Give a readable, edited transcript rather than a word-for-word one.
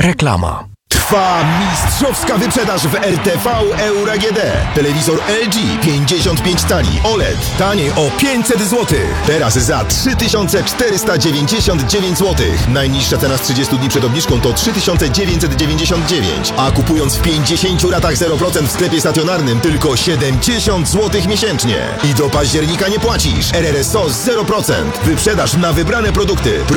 Reklama. Trwa mistrzowska wyprzedaż w RTV Euro AGD. Telewizor LG 55 cali OLED taniej o 500 zł. Teraz za 3499 zł. Najniższa cena z 30 dni przed obniżką to 3999, a kupując w 50 ratach 0% w sklepie stacjonarnym tylko 70 zł miesięcznie. I do października nie płacisz. RRSO 0%. Wyprzedaż na wybrane produkty.